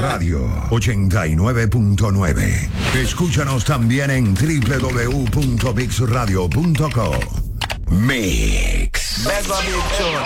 Radio 89.9. Escúchanos también en www.mixradio.co. Mix. Mega Big Tune.